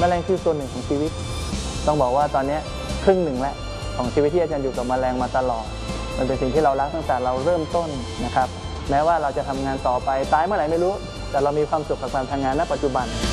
แมลงคือส่วนหนึ่งของชีวิตต้องบอกว่าตอนนี้ครึ่งหนึ่งแล้วของชีวิตที่อาจารย์อยู่กับแมลงมาตลอดมันเป็นสิ่งที่เรารักตั้งแต่เราเริ่มต้นนะครับแม้ว่าเราจะทำงานต่อไปตายเมื่อไหร่ไม่รู้แต่เรามีความสุขกับการทำงานณปัจจุบัน